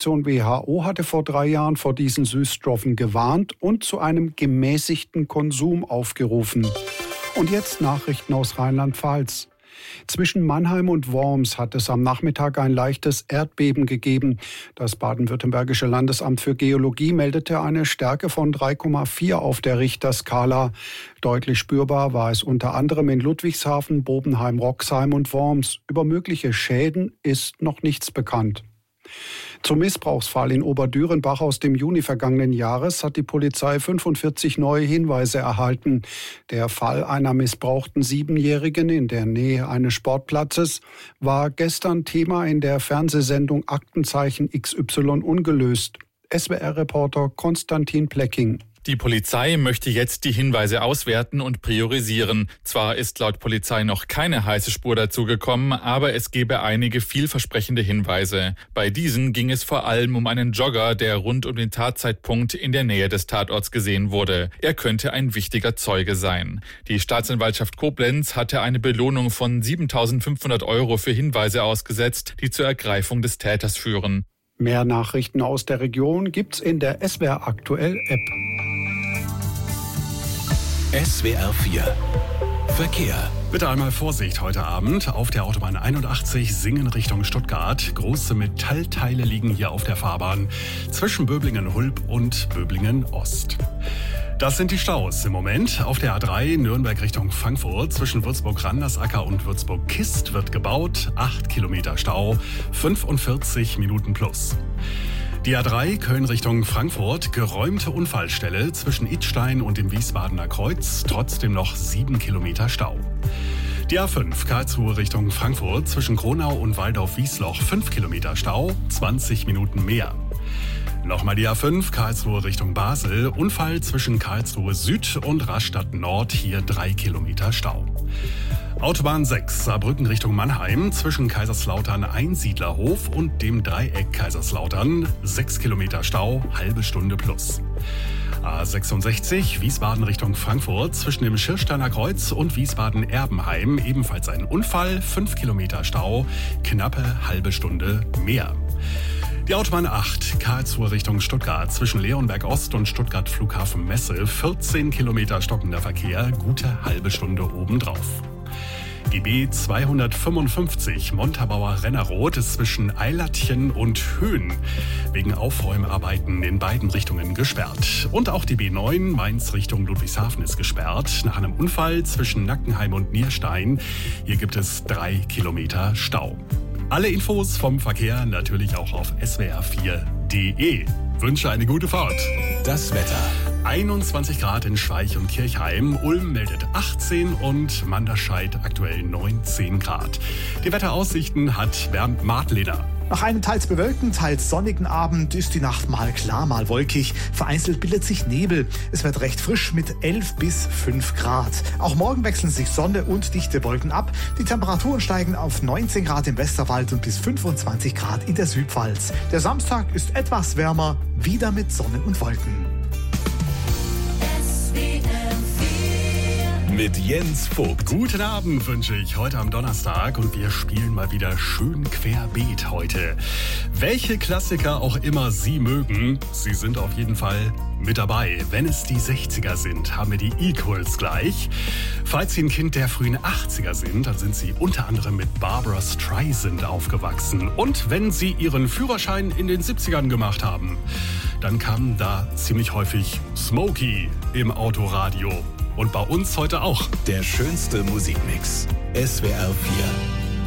Weltgesundheitsorganisation WHO hatte vor 3 Jahren vor diesen Süßstoffen gewarnt und zu einem gemäßigten Konsum aufgerufen. Und jetzt Nachrichten aus Rheinland-Pfalz. Zwischen Mannheim und Worms hat es am Nachmittag ein leichtes Erdbeben gegeben. Das baden-württembergische Landesamt für Geologie meldete eine Stärke von 3,4 auf der Richterskala. Deutlich spürbar war es unter anderem in Ludwigshafen, Bobenheim, Roxheim und Worms. Über mögliche Schäden ist noch nichts bekannt. Zum Missbrauchsfall in Oberdürenbach aus dem Juni vergangenen Jahres hat die Polizei 45 neue Hinweise erhalten. Der Fall einer missbrauchten 7-Jährigen in der Nähe eines Sportplatzes war gestern Thema in der Fernsehsendung Aktenzeichen XY ungelöst. SWR-Reporter Konstantin Plecking. Die Polizei möchte jetzt die Hinweise auswerten und priorisieren. Zwar ist laut Polizei noch keine heiße Spur dazugekommen, aber es gebe einige vielversprechende Hinweise. Bei diesen ging es vor allem um einen Jogger, der rund um den Tatzeitpunkt in der Nähe des Tatorts gesehen wurde. Er könnte ein wichtiger Zeuge sein. Die Staatsanwaltschaft Koblenz hatte eine Belohnung von 7.500 € für Hinweise ausgesetzt, die zur Ergreifung des Täters führen. Mehr Nachrichten aus der Region gibt's in der SWR Aktuell App. SWR 4 Verkehr. Bitte einmal Vorsicht heute Abend. Auf der Autobahn 81 Singen Richtung Stuttgart. Große Metallteile liegen hier auf der Fahrbahn zwischen Böblingen-Hulb und Böblingen-Ost. Das sind die Staus im Moment. Auf der A3 Nürnberg Richtung Frankfurt zwischen Würzburg-Randersacker und Würzburg-Kist wird gebaut. 8 Kilometer Stau, 45 Minuten plus. Die A3 Köln Richtung Frankfurt, geräumte Unfallstelle zwischen Idstein und dem Wiesbadener Kreuz, trotzdem noch 7 Kilometer Stau. Die A5 Karlsruhe Richtung Frankfurt zwischen Kronau und Waldorf-Wiesloch 5 Kilometer Stau, 20 Minuten mehr. Nochmal die A5 Karlsruhe Richtung Basel, Unfall zwischen Karlsruhe Süd und Rastatt Nord, hier 3 Kilometer Stau. Autobahn 6 Saarbrücken Richtung Mannheim zwischen Kaiserslautern Einsiedlerhof und dem Dreieck Kaiserslautern 6 Kilometer Stau, halbe Stunde plus. A66 Wiesbaden Richtung Frankfurt zwischen dem Schirsteiner Kreuz und Wiesbaden-Erbenheim ebenfalls ein Unfall, 5 Kilometer Stau, knappe halbe Stunde mehr. Die Autobahn 8 Karlsruhe Richtung Stuttgart zwischen Leonberg Ost und Stuttgart Flughafen Messe 14 Kilometer stockender Verkehr, gute halbe Stunde obendrauf. Die B255 Montabaur Rennerroth ist zwischen Eilatchen und Höhen wegen Aufräumarbeiten in beiden Richtungen gesperrt. Und auch die B9 Mainz Richtung Ludwigshafen ist gesperrt nach einem Unfall zwischen Nackenheim und Nierstein. Hier gibt es 3 Kilometer Stau. Alle Infos vom Verkehr natürlich auch auf swr4.de. Wünsche eine gute Fahrt. Das Wetter. 21 Grad in Schweich und Kirchheim, Ulm meldet 18 und Manderscheid aktuell 19 Grad. Die Wetteraussichten hat Bernd Martleder. Nach einem teils bewölkten, teils sonnigen Abend ist die Nacht mal klar, mal wolkig. Vereinzelt bildet sich Nebel. Es wird recht frisch mit 11 bis 5 Grad. Auch morgen wechseln sich Sonne und dichte Wolken ab. Die Temperaturen steigen auf 19 Grad im Westerwald und bis 25 Grad in der Südpfalz. Der Samstag ist etwas wärmer, wieder mit Sonne und Wolken. Mit Jens Vogt. Guten Abend wünsche ich heute am Donnerstag und wir spielen mal wieder schön querbeet heute. Welche Klassiker auch immer Sie mögen, Sie sind auf jeden Fall mit dabei. Wenn es die 60er sind, haben wir die Equals gleich. Falls Sie ein Kind der frühen 80er sind, dann sind Sie unter anderem mit Barbra Streisand aufgewachsen. Und wenn Sie Ihren Führerschein in den 70ern gemacht haben, dann kam da ziemlich häufig Smokey im Autoradio. Und bei uns heute auch. Der schönste Musikmix. SWR 4.